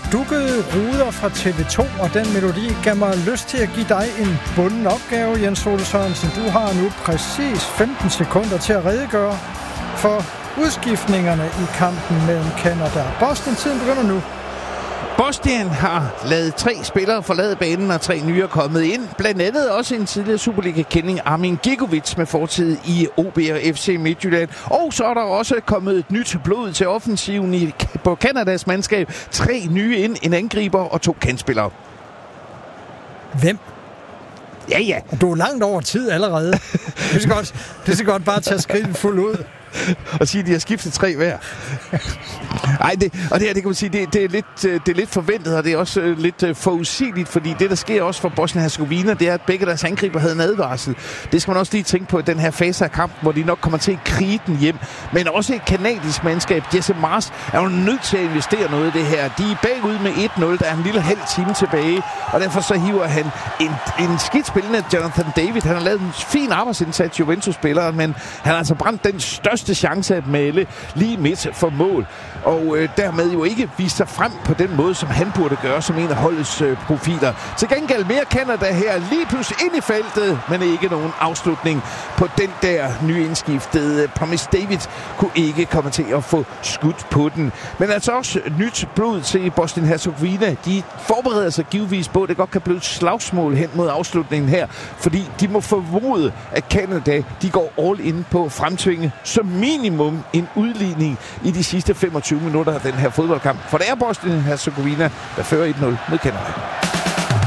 dukkede ruder fra TV2, og den melodi gav mig lyst til at give dig en bunden opgave, Jens Ole Sørensen. Du har nu præcis 15 sekunder til at redegøre for udskiftningerne i kampen mellem Canada og Boston. Tiden begynder nu. Bosnien har ladet 3 spillere forlade banen, og 3 nye er kommet ind. Blandt andet også en tidligere Superliga-kending, Armin Gigovic, med fortid i OB og FC Midtjylland. Og så er der også kommet et nyt blod til offensiven på Canadas mandskab. 3 nye ind, en angriber og 2 kantspillere. Hvem? Ja. Du er langt over tid allerede. Det skal godt bare tage skridtet fuldt ud. Og sige, at de har skiftet 3 hver. Ej, det kan man sige, det er lidt forventet, og det er også lidt forudsigeligt, fordi det, der sker også for Bosnien-Hercegovina, det er, at begge deres angriber havde en advarsel. Det skal man også lige tænke på i den her fase af kampen, hvor de nok kommer til at krige den hjem. Men også et kanadisk mandskab, Jesse Mars, er jo nødt til at investere noget i det her. De er bagud med 1-0, der er en lille halv time tilbage, og derfor så hiver han en skidt spillende Jonathan David. Han har lavet en fin arbejdsindsats, Juventus-spilleren, men han har altså brændt den største chance at male lige midt for mål, og dermed jo ikke vise sig frem på den måde, som han burde gøre som en af holdets profiler. Til gengæld mere Canada her, lige pludselig ind i feltet, men ikke nogen afslutning på den der nyindskiftede Promise David kunne ikke komme til at få skudt på den. Men altså også nyt blod til Bosnien-Hercegovina. De forbereder sig givetvis på, at det godt kan blive et slagsmål hen mod afslutningen her, fordi de må formode, at Canada, de går all in på at fremtvinge som minimum en udligning i de sidste 25 minutter af den her fodboldkamp. For det er Bosnien-Hercegovina, der fører 1-0 mod Canada.